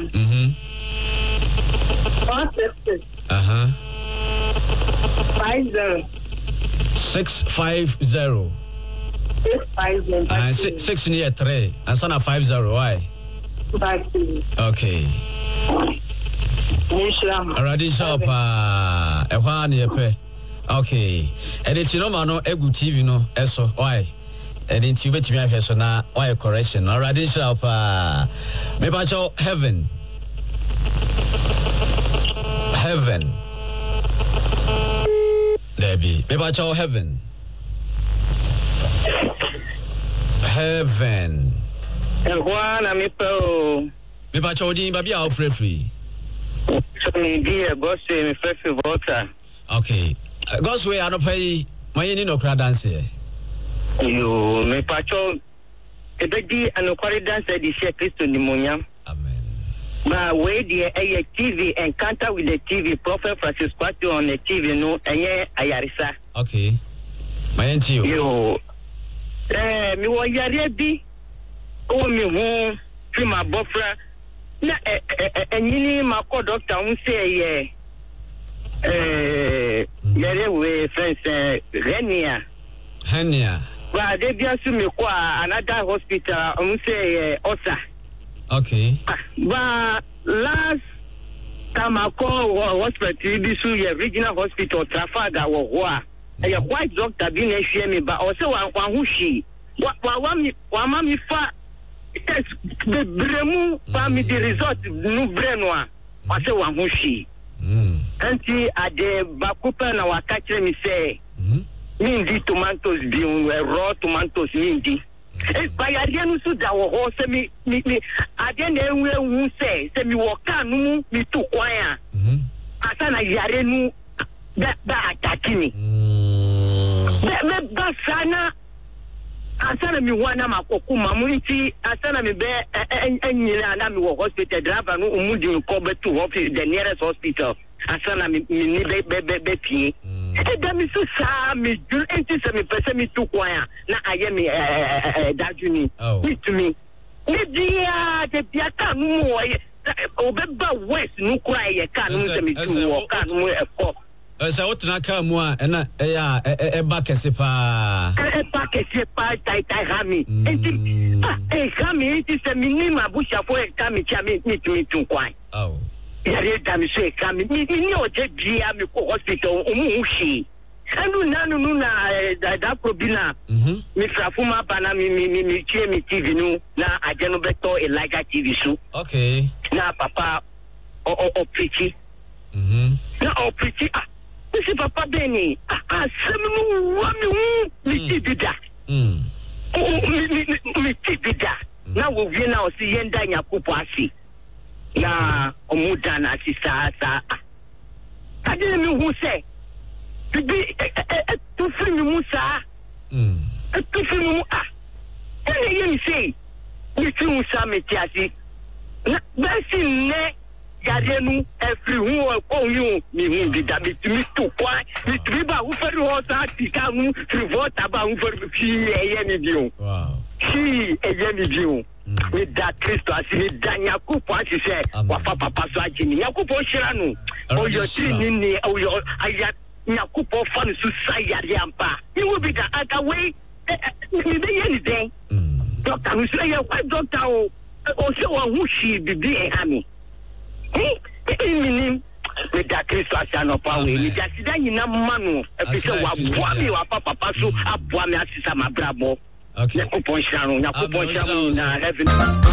1. 460. 50. 650. 650. 6 near 3. And son of 50. Why? 50. Okay. Already shop. Okay. And it's no man, a good TV, no, eso. Why? And it's you bet me a so now. Why correction? Already shop. Maybe heaven. Heaven. Debbie. Maybe heaven. Heaven. And one, I'm a Maybe baby out free. So me dear, boss, me fresh water. Okay. God's way, I don't pay my no crowd dance here. You me patrol. A baby and a quarry dancer, the share Christo pneumonia. Amen. My way, the TV encounter with the TV, Prophet Francis Quattro on the TV, no, and Ayarisa. Okay. My auntie. You, me was Yarebi. Oh, me home, free my buffer. Na enyini mako doctor un say yare we friends Henia ba de bia su me kwa another hospital un say Osa. Okay. Ba last time I call hospital bi su regional hospital Trafalgar wo ho a white doctor bi na hwie me ba o say wan hu hwi wa ma mi fa. Yes, the Bremu family resort no Brenoa. I say one hushi. Auntie at the Bakupa na wakache me say. Mindi tomatoes being raw tomatoes mindi. By Arianu Suda or semi me Adian will say, semi waka no me too quiet. Asana Yarenu that attacking me. That sana. Asana mi wana makoku mamunti asana mi be enyina na mi wo hospital driver no umudi ko betu the nearest hospital asana mi ni be pie da mi so sa mi ju enti se mi pese mi tu kwaya na aye mi dajuni with me ni dia de bia ka no mo obeba west no kura ye ka no se mi tu wo ka no e ko. So what na ka mu a na ba kese pa ba kese pa tai hami enti hami enti se minima busha fo e kami cha mi tu kwai yare da mi se kami ni o je bia mi ko hospital umu shi anu nanu na da probina mi frafuma bana mi chie mi TV nu na ajeno beto Elijah TV su. Okay. Na papa o preach na o preach this is Papa Benny. Semu wami mi tibida. Mi tibida. Na wo vie na o si yenda nyakupo asi. Na omuda na si sa. Ade mi hu se. Bibi tu fi mi musa. Tu fi mi mu ene ye mi sei. Mi fi musa me ti asi. Na besi ne Yadenu every who oh you me the dabit me to kwa me triba who for hosa tika mu trivot aba who for fi eye ni wow she eye ni with that Christo as me danya kupo as say wa papa so agini yakupo shira no o yo tri ni o yo aya yakupo fan su sayare ampa you will be the other way me be anything doctor who say you doctor o say one who she be hami minim with that Christo asano power ni jasida nyina manu epise wa boa mi wa papa so aboa mi asisa mabrabo okay yakupon shanu na heaven